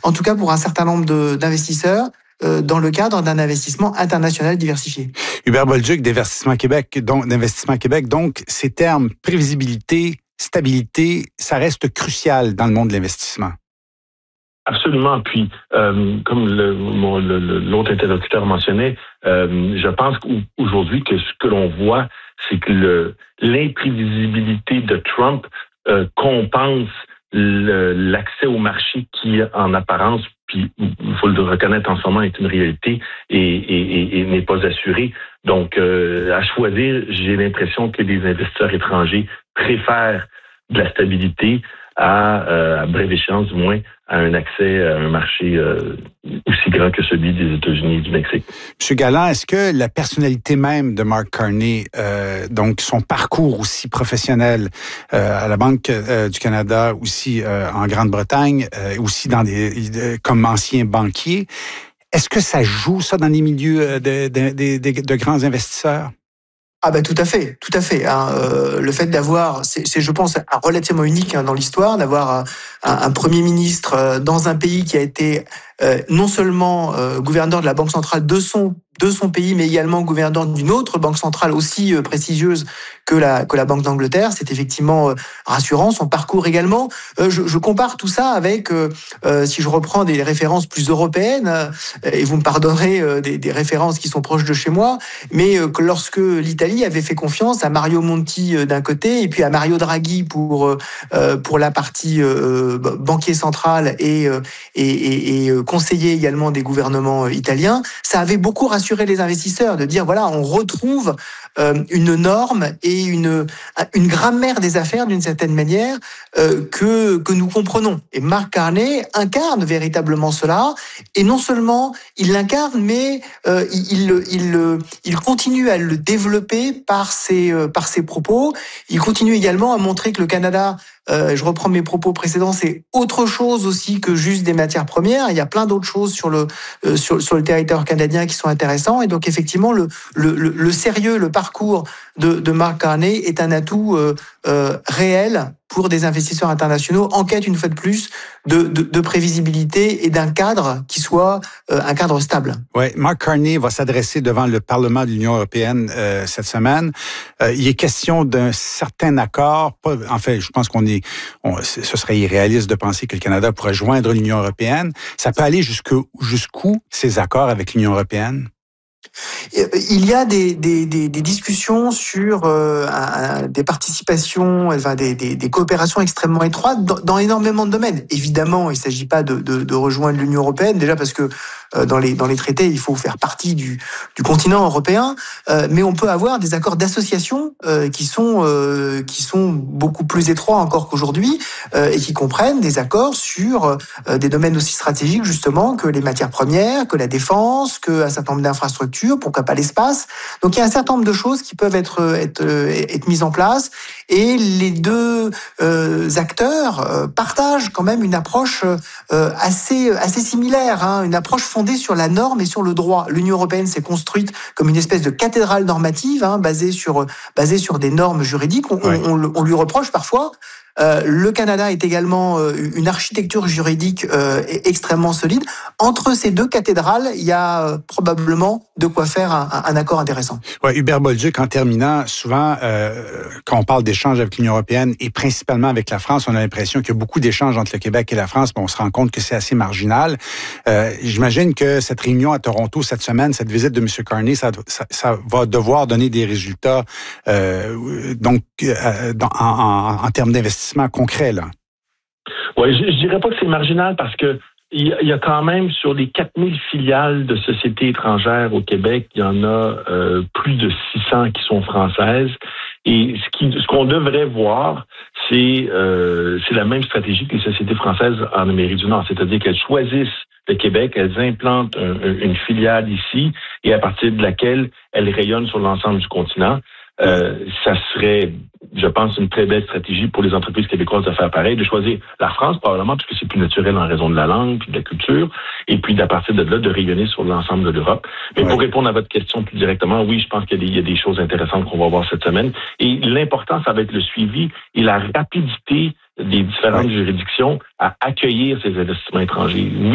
en tout cas pour un certain nombre d'investisseurs, dans le cadre d'un investissement international diversifié. Hubert Bolduc, d'Investissement Québec, donc ces termes prévisibilité, stabilité, ça reste crucial dans le monde de l'investissement. Absolument. Puis, comme l'autre interlocuteur mentionnait, je pense qu'aujourd'hui que ce que l'on voit, c'est que l'imprévisibilité de Trump compense l'accès au marché qui, en apparence, puis il faut le reconnaître en ce moment, est une réalité et n'est pas assuré. Donc, à choisir, j'ai l'impression que les investisseurs étrangers préfèrent de la stabilité à brève échéance, du moins, à un accès à un marché aussi grand que celui des États-Unis et du Mexique. Monsieur Galland, est-ce que la personnalité même de Mark Carney, donc son parcours aussi professionnel à la Banque du Canada, aussi en Grande-Bretagne, aussi comme ancien banquier, est-ce que ça joue ça dans les milieux de grands investisseurs? Ah ben tout à fait. Le fait d'avoir, c'est je pense relativement unique dans l'histoire, d'avoir un premier ministre dans un pays qui a été non seulement gouverneur de la Banque centrale de son pays, mais également gouverneur d'une autre banque centrale aussi prestigieuse que la Banque d'Angleterre. C'est effectivement rassurant. Son parcours également. Je compare tout ça avec, si je reprends des références plus européennes, et vous me pardonnerez des références qui sont proches de chez moi, mais que lorsque l'Italie avait fait confiance à Mario Monti d'un côté et puis à Mario Draghi pour la partie banquier central et conseiller également des gouvernements italiens, ça avait beaucoup rassuré les investisseurs de dire voilà, on retrouve une norme et une grammaire des affaires d'une certaine manière que nous comprenons. Et Mark Carney incarne véritablement cela, et non seulement il l'incarne, mais il continue à le développer par ses propos. Il continue également à montrer que le Canada, je reprends mes propos précédents, c'est autre chose aussi que juste des matières premières. Il y a plein d'autres choses sur le territoire canadien qui sont intéressants. Et donc effectivement, le sérieux, le parcours de Mark Carney est un atout réel pour des investisseurs internationaux en quête, une fois de plus, de prévisibilité et d'un cadre qui soit un cadre stable. Oui, Mark Carney va s'adresser devant le Parlement de l'Union européenne cette semaine. Il est question d'un certain accord. Je pense ce serait irréaliste de penser que le Canada pourrait joindre l'Union européenne. Ça peut aller jusqu'où ces accords avec l'Union européenne? Il y a des discussions sur des participations, des coopérations extrêmement étroites dans énormément de domaines. Évidemment, il ne s'agit pas de rejoindre l'Union européenne, déjà parce que dans les traités, il faut faire partie du continent européen, mais on peut avoir des accords d'association qui sont beaucoup plus étroits encore qu'aujourd'hui et qui comprennent des accords sur des domaines aussi stratégiques justement que les matières premières, que la défense, que un certain nombre d'infrastructures, pourquoi pas l'espace. Donc il y a un certain nombre de choses qui peuvent être mises en place, et les deux acteurs partagent quand même une approche assez similaire, une approche fondée sur la norme et sur le droit. L'Union européenne s'est construite comme une espèce de cathédrale normative, basée sur des normes juridiques. On lui reproche parfois. Le Canada est également une architecture juridique extrêmement solide. Entre ces deux cathédrales, il y a probablement de quoi faire un accord intéressant. Ouais, Hubert Bolduc, en terminant, souvent, quand on parle d'échanges avec l'Union européenne et principalement avec la France, on a l'impression qu'il y a beaucoup d'échanges entre le Québec et la France, mais on se rend compte que c'est assez marginal. J'imagine que cette réunion à Toronto cette semaine, cette visite de M. Carney, ça va devoir donner des résultats en termes d'investissement concret, là. Oui, je dirais pas que c'est marginal parce que il y a quand même sur les 4000 filiales de sociétés étrangères au Québec, il y en a plus de 600 qui sont françaises. Et ce qu'on devrait voir, c'est la même stratégie que les sociétés françaises en Amérique du Nord, c'est-à-dire qu'elles choisissent le Québec, elles implantent une filiale ici et à partir de laquelle elles rayonnent sur l'ensemble du continent. Ça serait, je pense, une très belle stratégie pour les entreprises québécoises de faire pareil, de choisir la France probablement parce que c'est plus naturel en raison de la langue puis de la culture, et puis à partir de là de rayonner sur l'ensemble de l'Europe. Mais pour répondre à votre question plus directement, oui, je pense qu'il y a des choses intéressantes qu'on va voir cette semaine. Et l'important, ça va être le suivi et la rapidité des différentes juridictions à accueillir ces investissements étrangers. Oui,